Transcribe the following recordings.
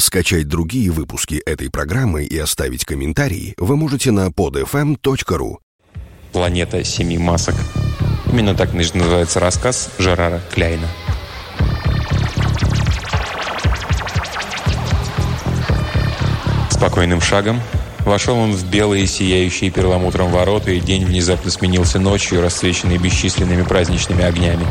Скачать другие выпуски этой программы и оставить комментарии вы можете на podfm.ru. «Планета семи масок». Именно так называется рассказ Жерара Кляйна. Спокойным шагом вошел он в белые, сияющие перламутром ворота, и день внезапно сменился ночью, расцвеченной бесчисленными праздничными огнями.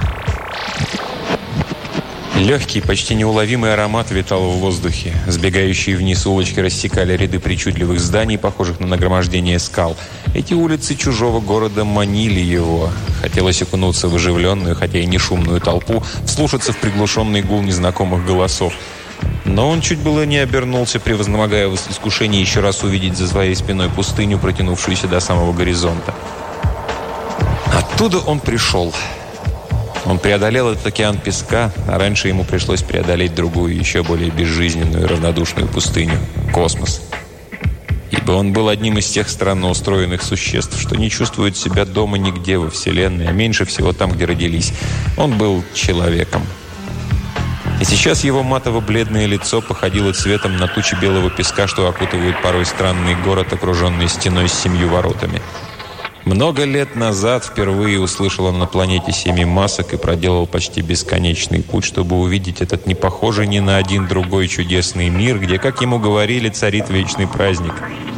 Легкий, почти неуловимый аромат витал в воздухе. Сбегающие вниз улочки рассекали ряды причудливых зданий, похожих на нагромождение скал. Эти улицы чужого города манили его. Хотелось окунуться в оживленную, хотя и не шумную толпу, вслушаться в приглушенный гул незнакомых голосов. Но он чуть было не обернулся, превознемогая искушение еще раз увидеть за своей спиной пустыню, протянувшуюся до самого горизонта. Оттуда он пришел. Он преодолел этот океан песка, а раньше ему пришлось преодолеть другую, еще более безжизненную и равнодушную пустыню – космос. Ибо он был одним из тех странно устроенных существ, что не чувствуют себя дома нигде во Вселенной, а меньше всего там, где родились. Он был человеком. И сейчас его матово-бледное лицо походило цветом на тучи белого песка, что окутывают порой странный город, окруженный стеной с 7 воротами. Много лет назад впервые услышал он на планете семи масок и проделал почти бесконечный путь, чтобы увидеть этот не похожий ни на один другой чудесный мир, где, как ему говорили, царит вечный праздник.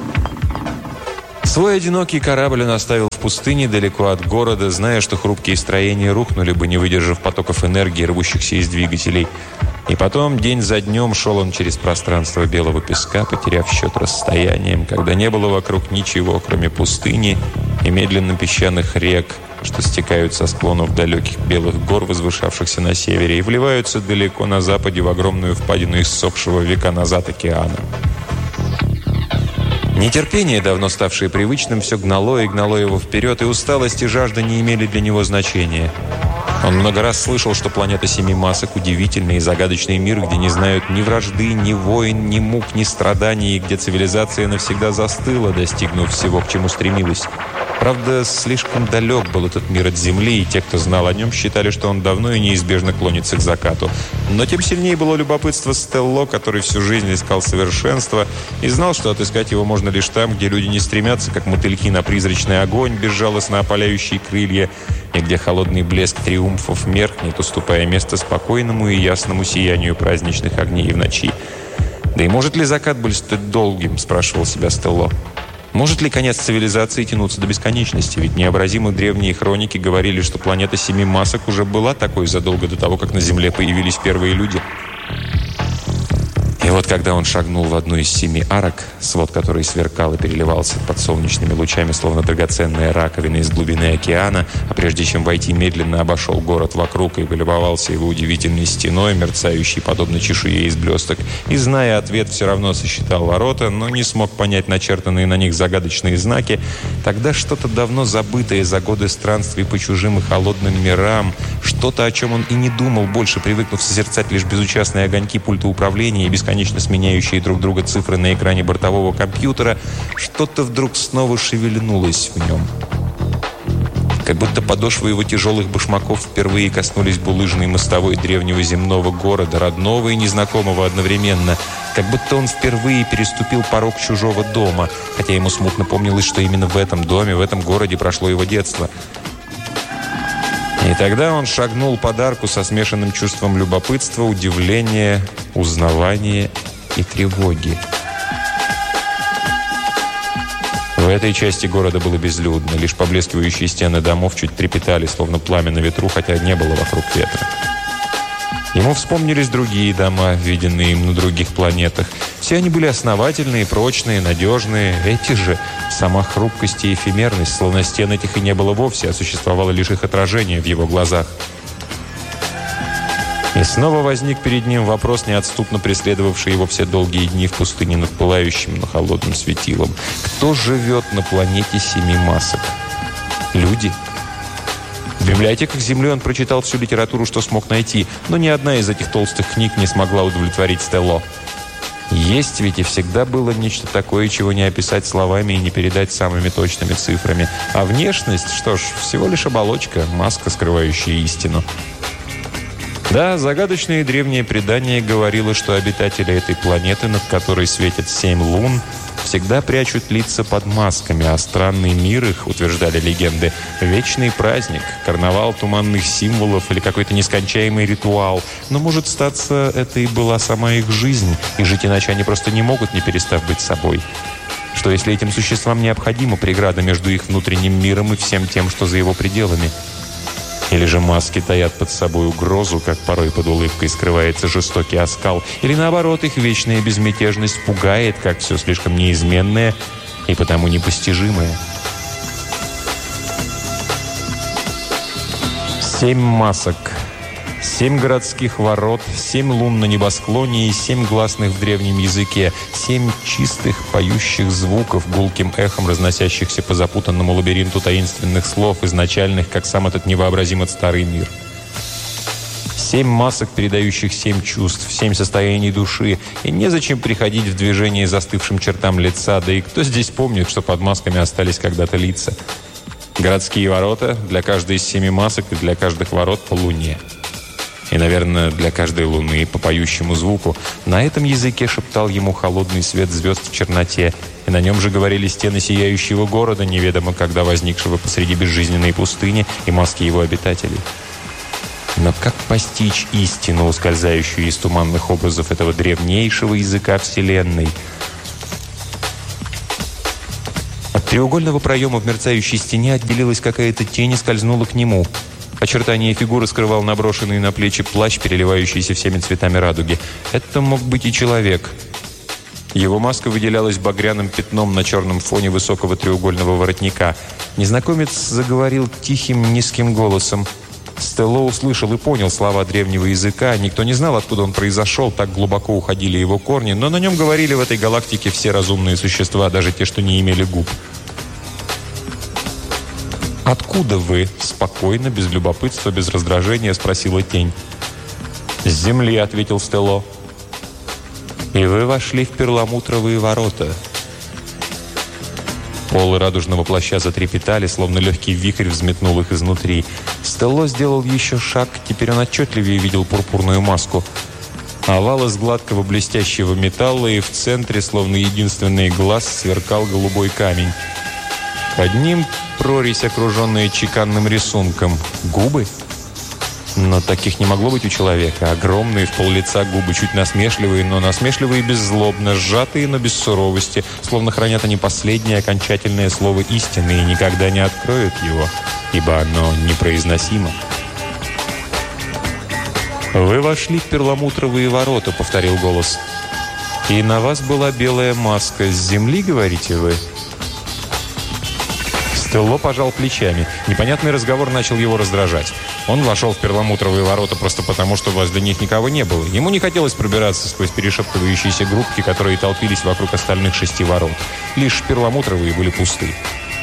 Свой одинокий корабль он оставил в пустыне далеко от города, зная, что хрупкие строения рухнули бы, не выдержав потоков энергии, рвущихся из двигателей. И потом, день за днем, шел он через пространство белого песка, потеряв счет расстоянием, когда не было вокруг ничего, кроме пустыни и медленно песчаных рек, что стекают со склонов далеких белых гор, возвышавшихся на севере, и вливаются далеко на западе в огромную впадину иссохшего века назад океана. Нетерпение, давно ставшее привычным, все гнало и гнало его вперед, и усталость и жажда не имели для него значения. Он много раз слышал, что планета семи масок – удивительный и загадочный мир, где не знают ни вражды, ни войн, ни мук, ни страданий, и где цивилизация навсегда застыла, достигнув всего, к чему стремилась. Правда, слишком далек был этот мир от Земли, и те, кто знал о нем, считали, что он давно и неизбежно клонится к закату. Но тем сильнее было любопытство Стелло, который всю жизнь искал совершенства и знал, что отыскать его можно лишь там, где люди не стремятся, как мотыльки, на призрачный огонь, безжалостно опаляющие крылья, и где холодный блеск триумфов меркнет, уступая место спокойному и ясному сиянию праздничных огней в ночи. «Да и может ли закат быть долгим?» – спрашивал себя Стелло. Может ли конец цивилизации тянуться до бесконечности? Ведь необразимо древние хроники говорили, что планета семи масок уже была такой задолго до того, как на Земле появились первые люди. И вот когда он шагнул в одну из 7 арок, свод которой сверкал и переливался под солнечными лучами, словно драгоценная раковина из глубины океана, а прежде чем войти, медленно обошел город вокруг и полюбовался его удивительной стеной, мерцающей подобно чешуе из блесток, и, зная ответ, все равно сосчитал ворота, но не смог понять начертанные на них загадочные знаки, тогда что-то давно забытое за годы странствий по чужим и холодным мирам, что-то, о чем он и не думал больше, привыкнув созерцать лишь безучастные огоньки пульта управления и бесконечно сменяющие друг друга цифры на экране бортового компьютера, что-то вдруг снова шевельнулось в нем. Как будто подошвы его тяжелых башмаков впервые коснулись булыжной мостовой древнего земного города, родного и незнакомого одновременно. Как будто он впервые переступил порог чужого дома, хотя ему смутно помнилось, что именно в этом доме, в этом городе прошло его детство. И тогда он шагнул под арку со смешанным чувством любопытства, удивления, узнавания и тревоги. В этой части города было безлюдно. Лишь поблескивающие стены домов чуть трепетали, словно пламя на ветру, хотя не было вокруг ветра. Ему вспомнились другие дома, виденные им на других планетах. Все они были основательные, прочные, надежные. Эти же — сама хрупкость и эфемерность, словно стен этих и не было вовсе, а существовало лишь их отражение в его глазах. И снова возник перед ним вопрос, неотступно преследовавший его все долгие дни в пустыне над пылающим, но холодным светилом. Кто живет на планете семи масок? Люди? В библиотеках Земли он прочитал всю литературу, что смог найти, но ни одна из этих толстых книг не смогла удовлетворить Стелло. Есть ведь и всегда было нечто такое, чего не описать словами и не передать самыми точными цифрами. А внешность, что ж, всего лишь оболочка, маска, скрывающая истину. Да, загадочное и древнее предание говорило, что обитатели этой планеты, над которой светят 7 лун, всегда прячут лица под масками, а странный мир их, утверждали легенды, вечный праздник, карнавал туманных символов или какой-то нескончаемый ритуал. Но, может статься, это и была сама их жизнь, и жить иначе они просто не могут, не перестав быть собой. Что если этим существам необходима преграда между их внутренним миром и всем тем, что за его пределами? Или же маски таят под собой угрозу, как порой под улыбкой скрывается жестокий оскал, или наоборот, их вечная безмятежность пугает, как все слишком неизменное и потому непостижимое. 7 масок, 7 городских ворот, 7 лун на небосклоне и 7 гласных в древнем языке, 7 чистых поющих звуков, гулким эхом разносящихся по запутанному лабиринту таинственных слов, изначальных, как сам этот невообразимо старый мир. 7 масок, передающих 7 чувств, 7 состояний души, и незачем приходить в движение застывшим чертам лица, да и кто здесь помнит, что под масками остались когда-то лица? Городские ворота для каждой из 7 масок и для каждых ворот по луне. И, наверное, для каждой луны по поющему звуку. На этом языке шептал ему холодный свет звезд в черноте, и на нем же говорили стены сияющего города, неведомо когда возникшего посреди безжизненной пустыни, и маски его обитателей. Но как постичь истину, ускользающую из туманных образов этого древнейшего языка Вселенной? От треугольного проема в мерцающей стене отделилась какая-то тень и скользнула к нему. Очертания фигуры скрывал наброшенный на плечи плащ, переливающийся всеми цветами радуги. Это мог быть и человек. Его маска выделялась багряным пятном на черном фоне высокого треугольного воротника. Незнакомец заговорил тихим, низким голосом. Стелло услышал и понял слова древнего языка. Никто не знал, откуда он произошел, так глубоко уходили его корни, но на нем говорили в этой галактике все разумные существа, даже те, что не имели губ. «Откуда вы?» – спокойно, без любопытства, без раздражения спросила тень. «С земли», – ответил Стелло. «И вы вошли в перламутровые ворота». Полы радужного плаща затрепетали, словно легкий вихрь взметнул их изнутри. Стелло сделал еще шаг, теперь он отчетливее видел пурпурную маску. Овал из гладкого блестящего металла, и в центре, словно единственный глаз, сверкал голубой камень. Под ним прорезь, окруженная чеканным рисунком. Губы? Но таких не могло быть у человека. Огромные, в пол-лица губы, чуть насмешливые, но насмешливые беззлобно, сжатые, но без суровости, словно хранят они последнее окончательное слово истины и никогда не откроют его, ибо оно непроизносимо. «Вы вошли в перламутровые ворота», — повторил голос. «И на вас была белая маска. С земли, говорите вы?» Стелло пожал плечами. Непонятный разговор начал его раздражать. Он вошел в перламутровые ворота просто потому, что возле них никого не было. Ему не хотелось пробираться сквозь перешептывающиеся группки, которые толпились вокруг остальных 6 ворот. Лишь перламутровые были пусты.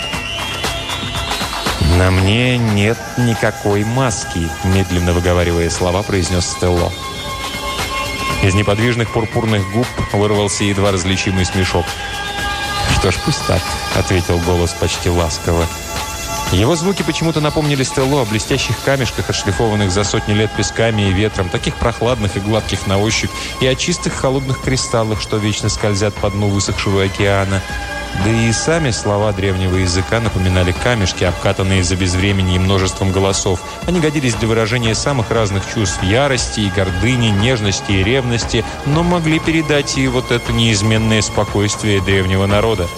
«На мне нет никакой маски», — медленно выговаривая слова, произнес Стелло. Из неподвижных пурпурных губ вырвался едва различимый смешок. «Что ж, пусть так», — ответил голос почти ласково. Его звуки почему-то напомнили Стелло о блестящих камешках, отшлифованных за сотни лет песками и ветром, таких прохладных и гладких на ощупь, и о чистых холодных кристаллах, что вечно скользят по дну высохшего океана. Да и сами слова древнего языка напоминали камешки, обкатанные за безвременьем множеством голосов. Они годились для выражения самых разных чувств: ярости и гордыни, нежности и ревности, но могли передать и вот это неизменное спокойствие древнего народа.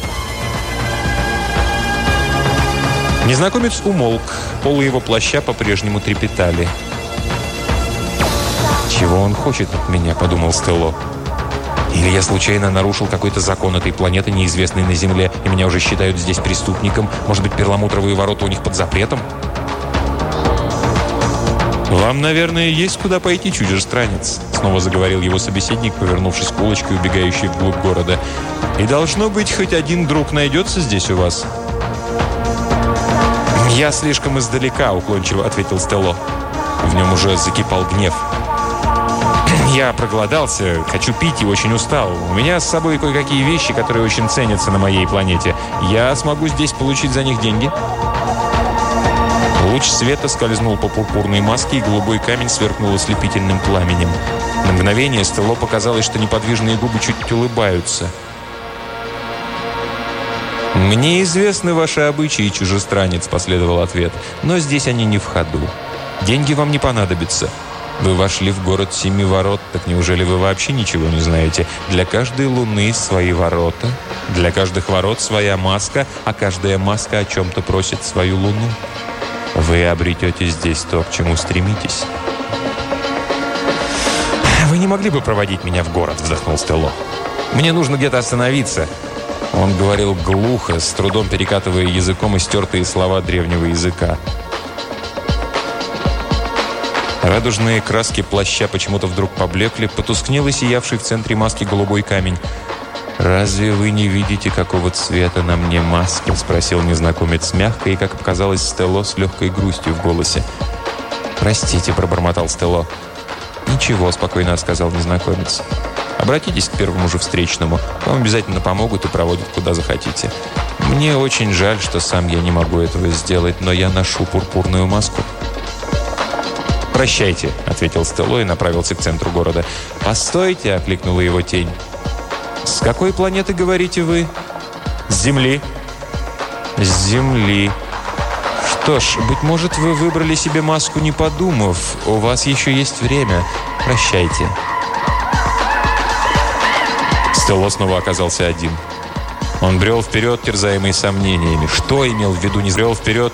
Незнакомец умолк, полы его плаща по-прежнему трепетали. «Чего он хочет от меня?» – подумал Стелло. «Или я случайно нарушил какой-то закон этой планеты, неизвестный на Земле, и меня уже считают здесь преступником? Может быть, перламутровые ворота у них под запретом?» «Вам, наверное, есть куда пойти, чужестранец», — снова заговорил его собеседник, повернувшись к улочке, убегающей вглубь города. «И должно быть, хоть один друг найдется здесь у вас». «Я слишком издалека», — уклончиво ответил Стелло. В нем уже закипал гнев. «Я проголодался, хочу пить и очень устал. У меня с собой кое-какие вещи, которые очень ценятся на моей планете. Я смогу здесь получить за них деньги?» Луч света скользнул по пурпурной маске, и голубой камень сверкнул ослепительным пламенем. На мгновение Стелло показалось, что неподвижные губы чуть улыбаются. «Мне известны ваши обычаи, чужестранец», — последовал ответ. «Но здесь они не в ходу. Деньги вам не понадобятся. Вы вошли в город 7 ворот, так неужели вы вообще ничего не знаете? Для каждой луны свои ворота, для каждых ворот своя маска, а каждая маска о чем-то просит свою луну. Вы обретете здесь то, к чему стремитесь». «Вы не могли бы проводить меня в город?» — вздохнул Стелло. «Мне нужно где-то остановиться». Он говорил глухо, с трудом перекатывая языком истертые слова древнего языка. Радужные краски плаща почему-то вдруг поблекли, потускнел и сиявший в центре маски голубой камень. «Разве вы не видите, какого цвета на мне маска?» — спросил незнакомец мягко и, как показалось Стелло, с легкой грустью в голосе. «Простите», — пробормотал Стелло. «Ничего», — спокойно сказал незнакомец. «Обратитесь к первому же встречному. Вам обязательно помогут и проводят куда захотите. Мне очень жаль, что сам я не могу этого сделать, но я ношу пурпурную маску». «Прощайте», — ответил Стелло и направился к центру города. «Постойте», — окликнула его тень. «С какой планеты, говорите вы?» «С Земли». «С Земли. Что ж, быть может, вы выбрали себе маску, не подумав. У вас еще есть время. Прощайте». Стелло снова оказался один. Он брел вперед, терзаемый сомнениями. Что имел в виду, не брел вперед,